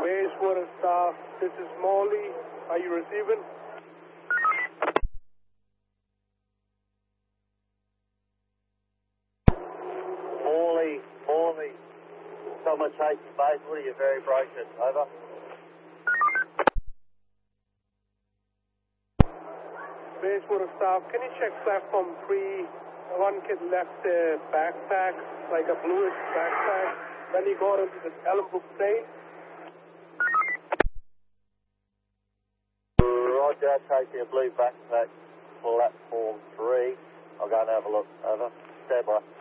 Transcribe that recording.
Bayswater staff, this is Morley. Are you receiving? Morley. Someone chasing Bayswater, you're very broken. Over. Bayswater staff, can you check platform 3? One kid left a backpack, like a bluish backpack. Then he got into the Ellenbrook state. Roger, chasing a blue backpack, platform 3. I'll go and have a look. Over. Stand by.